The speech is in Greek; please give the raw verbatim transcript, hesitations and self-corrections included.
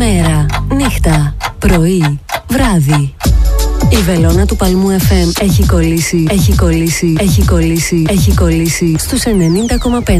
Μέρα, νύχτα, πρωί, βράδυ. Η βελόνα του Παλμού εφ εμ έχει κολλήσει, έχει κολλήσει, έχει κολλήσει, έχει κολλήσει στους ενενήντα κόμμα πέντε.